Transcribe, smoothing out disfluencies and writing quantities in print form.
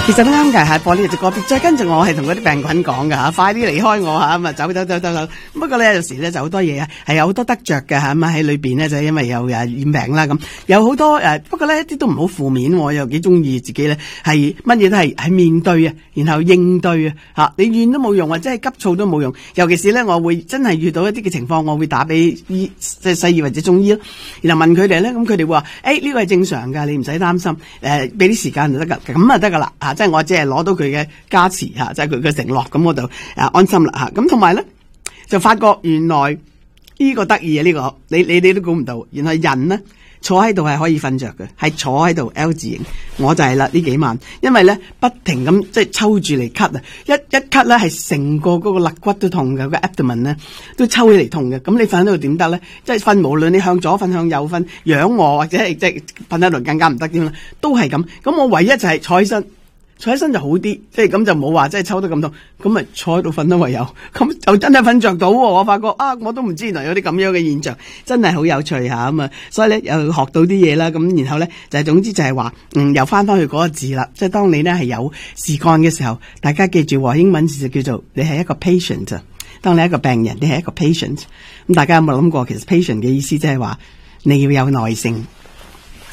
其實都啱㗎，係播呢隻歌。再跟住我係同嗰啲病菌講㗎嚇，快啲離開我嚇，咁啊走。不過咧有時咧就好多嘢係有好多得着嘅嚇，咁喺裏邊咧就因為有染病啦咁，有好多不過咧一啲都唔好負面，我又幾中意自己咧係乜嘢都係面對啊，然後應對啊嚇，你怨都冇用，或者係急躁都冇用。尤其是咧，我會真係遇到一啲嘅情況，我會打俾即係西醫或者中醫咯，然後問佢哋咧，咁佢哋會話呢個係正常㗎，你唔使擔心，俾啲時間就得㗎，咁啊得㗎啦嚇，即係我只係攞到佢嘅加持嚇，即係佢嘅承諾，咁我就安心啦嚇。咁同埋咧就發覺原來呢個得意啊，呢個你都估唔到，原來人咧坐喺度係可以瞓着嘅，係坐喺度 L 字形，我就係啦呢幾晚，因為咧不停咁即係抽住嚟咳啊，一咳咧係成個嗰個肋骨都痛嘅，個 abdomen 咧都抽起嚟痛嘅。咁你瞓喺度點得咧？即係瞓無論你向左瞓向右瞓，仰臥或者係即係瞓喺度更加唔得添啦，都係咁。咁我唯一就係坐起身就好啲，即係咁就冇話即係抽得咁痛，咁咪坐喺度瞓咯唯有，咁就真係瞓着到喎。我發覺我都唔知原來有啲咁樣嘅現象，真係好有趣下咁啊！所以咧又學到啲嘢啦，咁然後咧就係總之就係話，又翻去嗰個字啦，即係當你咧係有事幹嘅時候，大家記住喎，英文字就叫做你係一個 patient 啊。當你係一個病人，你係一個 patient，咁大家有冇諗過其實 patient 嘅意思即係話你要有耐性。